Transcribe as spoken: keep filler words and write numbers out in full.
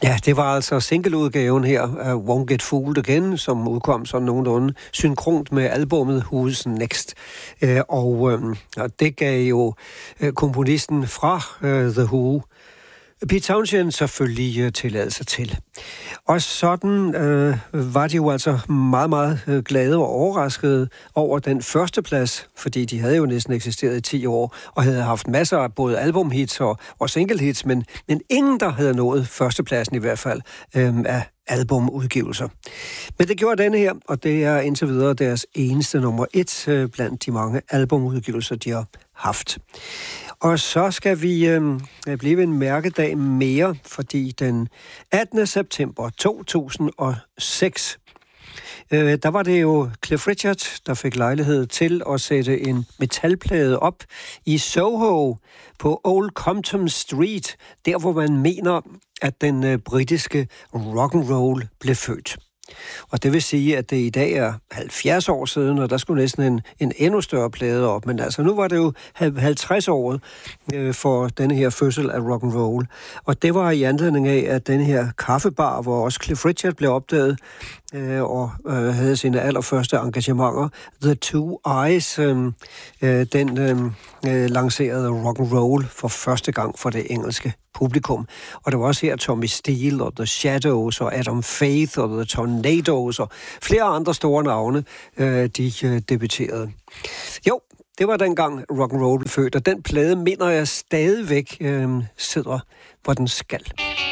Ja, det var altså singleudgaven her af Won't Get Fooled Again, som udkom sådan nogenlunde synkront med albummet Who's Next. Øh, og, øh, og det gav jo øh, komponisten fra øh, The Who, Pete Townshend, selvfølgelig uh, tilladelse til. Og sådan øh, var de jo altså meget, meget øh, glade og overraskede over den første plads, fordi de havde jo næsten eksisteret i ti år, og havde haft masser af både albumhits og, og singlehits, men, men ingen, der havde nået førstepladsen i hvert fald øh, af albumudgivelser. Men det gjorde denne her, og det er indtil videre deres eneste nummer et øh, blandt de mange albumudgivelser, de har haft. Og så skal vi øh, blive en mærkedag mere, fordi den attende september to tusind og seks, øh, der var det jo Cliff Richard, der fik lejlighed til at sætte en metalplade op i Soho på Old Compton Street, der hvor man mener, at den øh, britiske rock'n'roll blev født. Og det vil sige, at det i dag er halvfjerds år siden, og der skulle næsten en, en endnu større plade op. Men altså, nu var det jo halvtreds år øh, for denne her fødsel af rock'n'roll. Og det var i anledning af, at den her kaffebar, hvor også Cliff Richard blev opdaget, øh, og øh, havde sine allerførste engagementer, The Two Eyes, øh, øh, den øh, lancerede rock'n'roll for første gang for det engelske publikum. Og det var også her Tommy Steele og The Shadows og Adam Faith og The Tornadoes og flere andre store navne, øh, de øh, debuterede. Jo, det var dengang rock'n'roll blev født, og den plade mener jeg stadigvæk øh, sidder, hvor den skal.